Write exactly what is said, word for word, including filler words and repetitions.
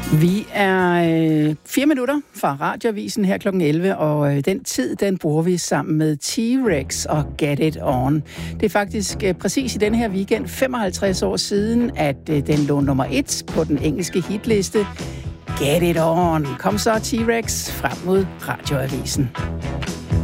Vi er øh, fire minutter fra Radioavisen her klokken elleve, og øh, den tid, den bruger vi sammen med T-Rex og Get It On. Det er faktisk øh, præcis i den her weekend femoghalvtreds år siden, at øh, den lå nummer et på den engelske hitliste. Get It On. Kom så, T-Rex, frem mod Radioavisen.